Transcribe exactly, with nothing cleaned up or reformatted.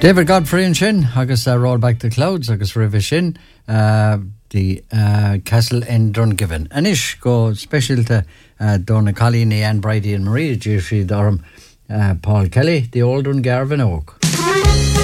David Godfrey and sin agus uh, Roll Back the Clouds agus rih sin uh, the uh, Castle in Dungiven. Anish go special to uh, Donna Colleen, Anne Brady and Maria Jeffrey Durham, uh, Paul Kelly, the Old Dungarvan Oak.